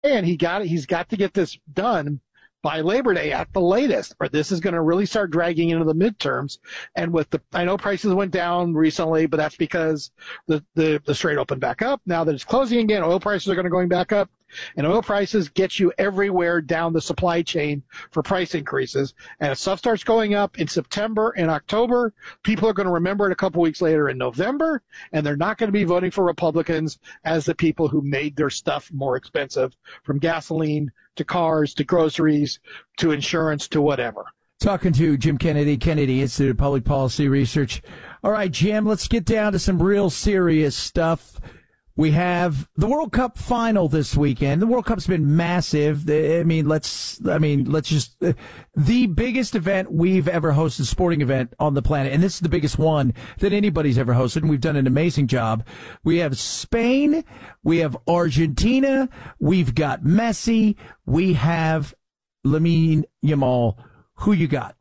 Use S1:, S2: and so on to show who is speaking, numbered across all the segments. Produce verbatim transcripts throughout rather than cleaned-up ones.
S1: and he got he's got to get this done by Labor Day at the latest, or this is going to really start dragging into the midterms. And with the, I know prices went down recently, but that's because the, the, the Strait opened back up. Now that it's closing again, oil prices are going to going back up, and oil prices get you everywhere down the supply chain for price increases. And if stuff starts going up in September and October, people are going to remember it a couple weeks later in November, and they're not going to be voting for Republicans as the people who made their stuff more expensive, from gasoline to cars to groceries to insurance to whatever.
S2: Talking to Jim Kennedy, Kennedy Institute of Public Policy Research. All right, Jim, let's get down to some real serious stuff. We have the World Cup final this weekend. The World Cup's been massive. I mean, let's, I mean, let's just, the biggest event we've ever hosted, sporting event on the planet. And this is the biggest one that anybody's ever hosted. And we've done an amazing job. We have Spain. We have Argentina. We've got Messi. We have Lamine Yamal. Who you got?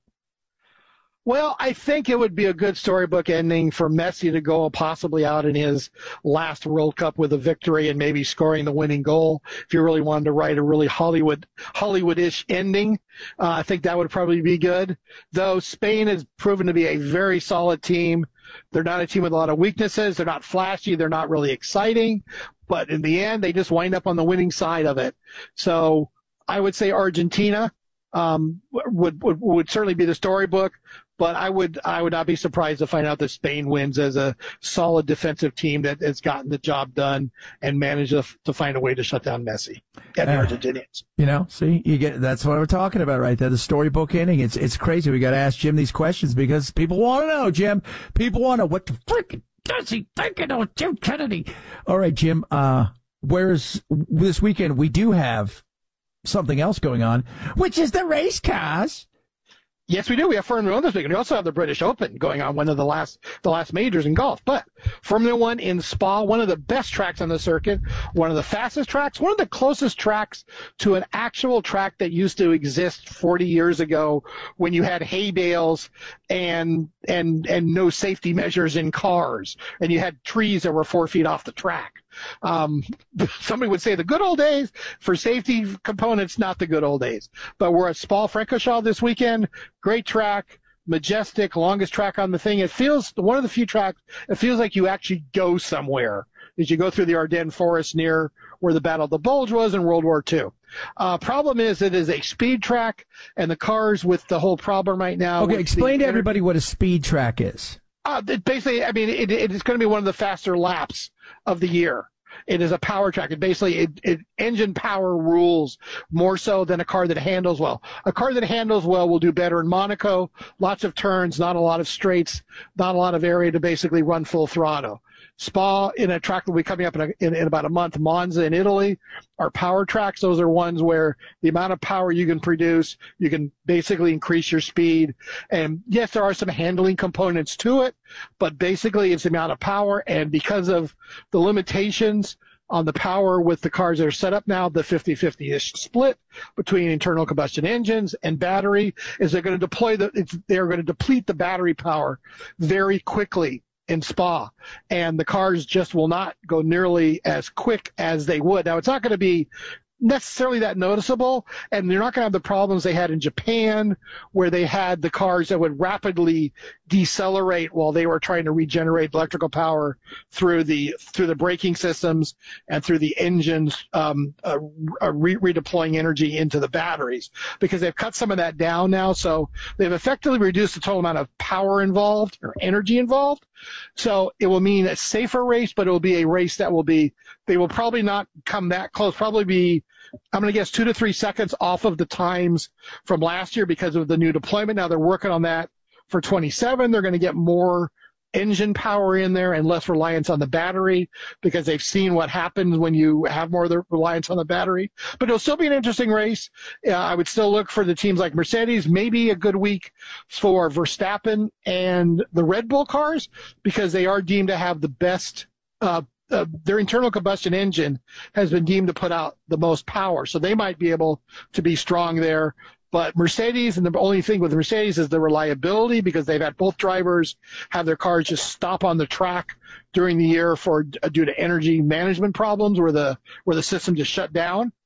S1: Well, I think it would be a good storybook ending for Messi to go possibly out in his last World Cup with a victory and maybe scoring the winning goal. If you really wanted to write a really Hollywood, Hollywood-ish ending, uh, I think that would probably be good. Though Spain has proven to be a very solid team. They're not a team with a lot of weaknesses. They're not flashy. They're not really exciting. But in the end, they just wind up on the winning side of it. So I would say Argentina um, would, would would certainly be the storybook. But I would I would not be surprised to find out that Spain wins as a solid defensive team that has gotten the job done and managed to, to find a way to shut down Messi and the uh, Argentinians.
S2: You know, see, you get that's what we're talking about right there. The storybook ending. It's it's crazy. We got to ask Jim these questions because people want to know, Jim. People want to know what the frick does he thinking of Jim Kennedy? All right, Jim. Uh, whereas this weekend we do have something else going on, which is the race cars.
S1: Yes, we do. We have Formula One this weekend. We also have the British Open going on, one of the last the last majors in golf. But Formula One in Spa, one of the best tracks on the circuit, one of the fastest tracks, one of the closest tracks to an actual track that used to exist forty years ago when you had hay bales and and and no safety measures in cars, and you had trees that were four feet off the track. Um, somebody would say the good old days. For safety components, not the good old days. But we're at Spa-Francorchamps this weekend. Great track, majestic, longest track on the thing. It feels, one of the few tracks, it feels like you actually go somewhere as you go through the Ardennes forest near where the Battle of the Bulge was in World War Two. Uh, problem is it is a speed track, and the cars with the whole problem right now.
S2: Okay, explain to everybody what a speed track is.
S1: Uh, it basically, I mean, it, it is going to be one of the faster laps of the year. It is a power track. It basically, it, it engine power rules more so than a car that handles well. A car that handles well will do better in Monaco. Lots of turns, not a lot of straights, not a lot of area to basically run full throttle. Spa in a track that will be coming up in, a, in, in about a month. Monza in Italy are power tracks. Those are ones where the amount of power you can produce, you can basically increase your speed. And yes, there are some handling components to it, but basically it's the amount of power. And because of the limitations on the power with the cars that are set up now, the fifty-fifty-ish split between internal combustion engines and battery is they're going to deploy the, it's, they're going to deplete the battery power very quickly in Spa, and the cars just will not go nearly as quick as they would. Now, it's not going to be necessarily that noticeable, and they're not going to have the problems they had in Japan, where they had the cars that would rapidly decelerate while they were trying to regenerate electrical power through the through the braking systems and through the engines um, uh, re- redeploying energy into the batteries, because they've cut some of that down now. So they've effectively reduced the total amount of power involved or energy involved. So it will mean a safer race, but it will be a race that will be, they will probably not come that close, probably be, I'm going to guess two to three seconds off of the times from last year because of the new deployment. Now they're working on that for twenty-seven. They're going to get more engine power in there and less reliance on the battery because they've seen what happens when you have more of the reliance on the battery. But it'll still be an interesting race. Uh, I would still look for the teams like Mercedes, maybe a good week for Verstappen and the Red Bull cars because they are deemed to have the best uh, uh, their internal combustion engine has been deemed to put out the most power. So they might be able to be strong there. But Mercedes, and the only thing with Mercedes is the reliability because they've had both drivers have their cars just stop on the track during the year for due to energy management problems where the where the system just shut down.